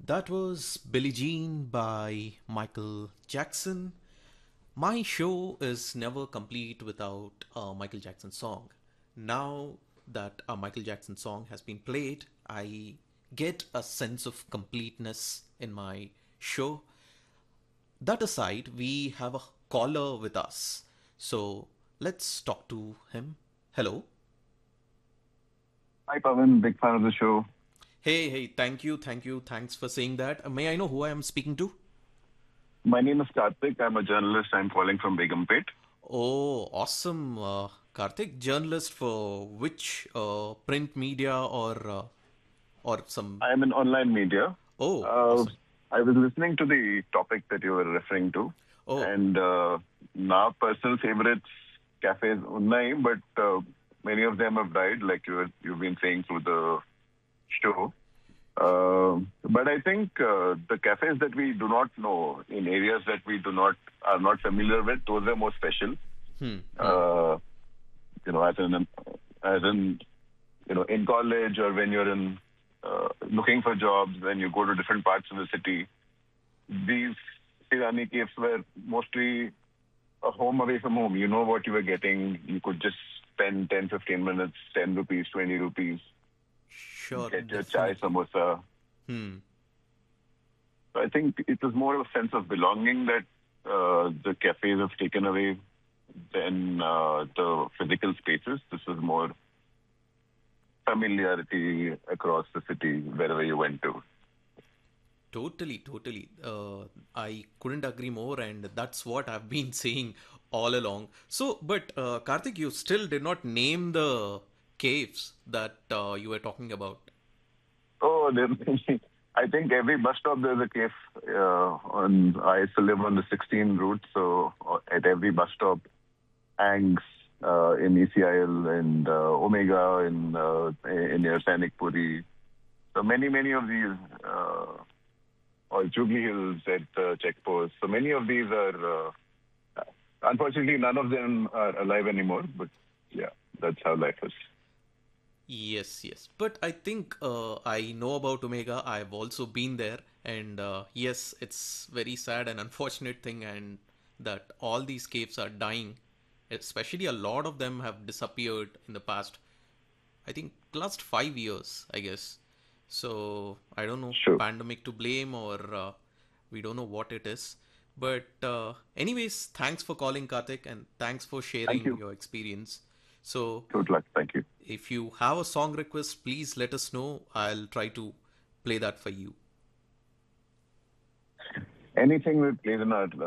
That was Billie Jean by Michael Jackson. My show is never complete without a Michael Jackson song. Now that a Michael Jackson song has been played, I get a sense of completeness in my show. That aside, we have a caller with us. So let's talk to him. Hello. Hi, Pavan. Big fan of the show. Hey, thank you. Thanks for saying that. May I know who I am speaking to? My name is Karthik. I'm a journalist. I'm calling from Begumpet. Oh, awesome, Karthik. Journalist for which print media or some? I am in online media. Oh, Uh, awesome. I was listening to the topic that you were referring to, Oh, and now personal favorites cafes unnai, but many of them have died, like you've been saying through the show. But I think the cafes that we do not know in areas that we do not are not familiar with, those are more special. hmm, hmm. Uh, as in in college or when you're in looking for jobs, when you go to different parts of the city, these Irani caves were mostly a home away from home. You know what you were getting. You could just spend 10, 15 minutes, 10 rupees, 20 rupees, Sure, get your chai definitely. samosa. Hmm. So I think it was more of a sense of belonging that the cafes have taken away than the physical spaces. This was more familiarity across the city wherever you went to. Totally. I couldn't agree more, and that's what I've been saying all along. So, but Karthik, you still did not name the caves that you were talking about. Oh, I think every bus stop there's a cave. I used to live on the 16 route, so at every bus stop, Angs in ECIL and Omega in near Sainik Puri. So many of these, or Jubilee Hills at checkposts. So many of these are, unfortunately, none of them are alive anymore. But yeah, that's how life is. Yes. But I think I know about Omega. I've also been there, and yes, it's very sad and unfortunate thing, and that all these caves are dying. Especially a lot of them have disappeared in the past. I think last 5 years, I guess. So I don't know, Sure. pandemic to blame or we don't know what it is. But anyways, thanks for calling, Karthik, and thanks for Thank sharing you. your experience. So Good luck. Thank you. if you have a song request, please let us know. I'll try to play that for you. Anything that plays in our,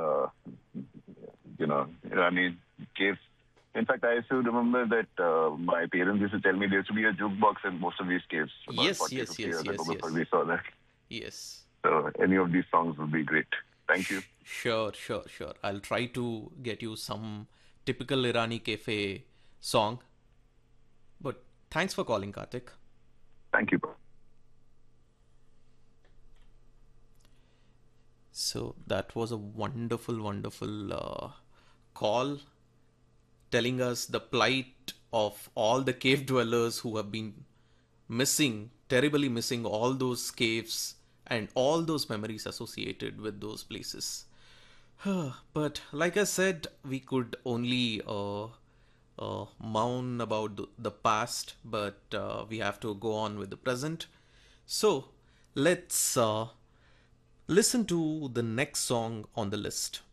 Irani case. In fact, I used to remember that my parents used to tell me there used to be a jukebox in most of these caves about Yes, 40, yes, 50 yes, years ago yes, before yes. we saw that. Yes. So any of these songs would be great. Thank you. Sure. I'll try to get you some typical Irani cafe song. But thanks for calling, Karthik. Thank you. So that was a wonderful call telling us the plight of all the cave dwellers who have been missing, terribly missing all those caves and all those memories associated with those places. But like I said, we could only moan about the past, but we have to go on with the present. So let's listen to the next song on the list.